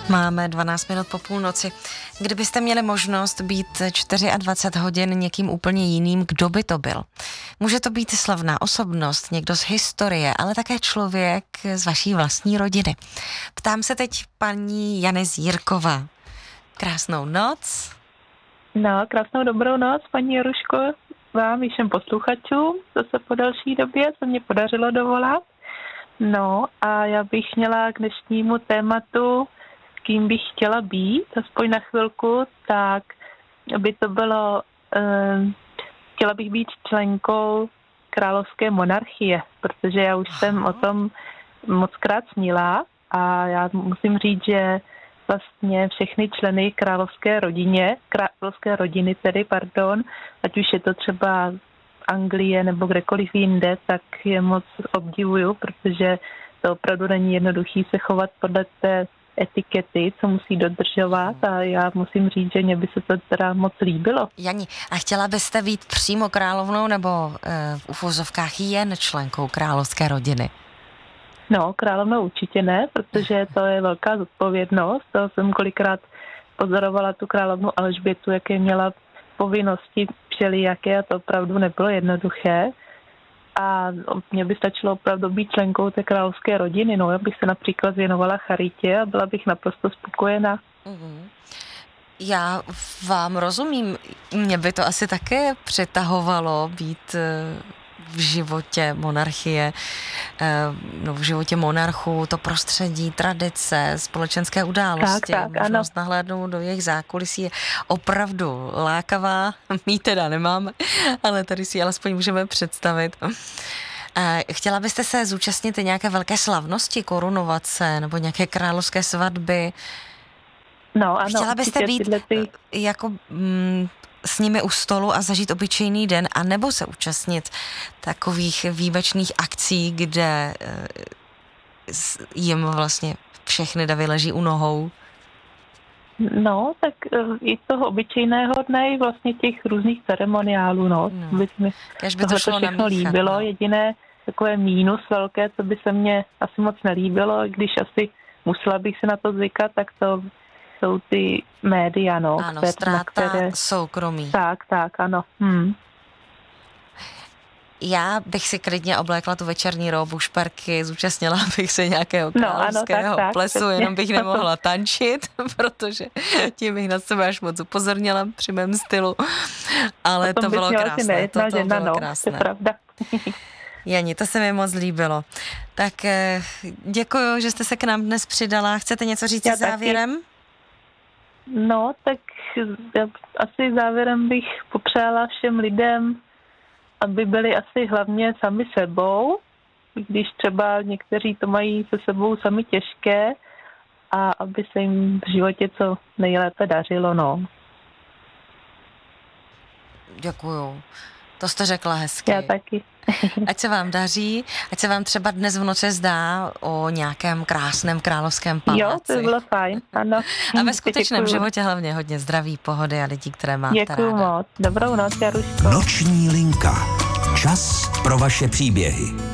Máme 12 minut po půlnoci. Kdybyste měli možnost být 24 hodin někým úplně jiným, kdo by to byl? Může to být slavná osobnost, někdo z historie, ale také člověk z vaší vlastní rodiny. Ptám se teď paní Jany Zírková. Krásnou noc. No, krásnou dobrou noc, paní Jaruško, vám i všem posluchačům, zase po další době se mě podařilo dovolat. No a já bych měla k dnešnímu tématu, kým bych chtěla být, aspoň na chvilku, tak by to bylo, chtěla bych být členkou královské monarchie, protože já už jsem o tom mockrát snila a já musím říct, že vlastně všechny členy královské rodiny, ať už je to třeba Anglie nebo kdekoliv jinde, tak je moc obdivuju, protože to opravdu není jednoduchý se chovat podle té etikety, co musí dodržovat a já musím říct, že mě by se to teda moc líbilo. Jani, a chtěla byste být přímo královnou nebo v uvozovkách jen členkou královské rodiny? No, královnou určitě ne, protože to je velká zodpovědnost. To jsem kolikrát pozorovala tu královnu Alžbětu, jaké měla povinnosti všelijaké a to opravdu nebylo jednoduché. A mě by stačilo opravdu být členkou té královské rodiny, no, abych se například věnovala charitě a byla bych naprosto spokojená. Já vám rozumím, mě by to asi také přitahovalo být v životě monarchie, v životě monarchů, to prostředí, tradice, společenské události, možnost nahlédnout do jejich zákulisí je opravdu lákavá. My teda nemáme, ale tady si alespoň můžeme představit. Chtěla byste se zúčastnit nějaké velké slavnosti, korunovace nebo nějaké královské svatby? No, ano. Chtěla byste být jako s nimi u stolu a zažít obyčejný den, anebo se účastnit takových výjimečných akcí, kde jim vlastně všechny davy leží u nohou? No, tak i toho obyčejného dne, i vlastně těch různých ceremoniálů, by mi tohle všechno líbilo. Jediné takové mínus velké, co by se mně asi moc nelíbilo, když asi musela bych se na to zvykat, tak to jsou ty média, ano, ztráta soukromí. Tak, ano. Já bych si klidně oblékla tu večerní robu, šperky, zúčastnila bych se nějakého královského plesu, jenom bych nemohla tančit, protože tím bych na sebe až moc upozornila při mém stylu. Ale to bylo krásné. To bylo krásné. To je pravda. Jani, to se mi moc líbilo. Tak děkuju, že jste se k nám dnes přidala. Chcete něco říct závěrem? No, tak asi závěrem bych popřála všem lidem, aby byli asi hlavně sami sebou, když třeba někteří to mají se sebou sami těžké a aby se jim v životě co nejlépe dařilo, Děkuju. To jste řekla hezky. Já taky. Ať se vám daří, ať se vám třeba dnes v noci zdá o nějakém krásném královském paláci. Jo, to bylo fajn, ano. A ve skutečném životě hlavně hodně zdraví, pohody a lidí, které máte ráda. Děkuju moc. Dobrou noc, Jaruško. Noční linka. Čas pro vaše příběhy.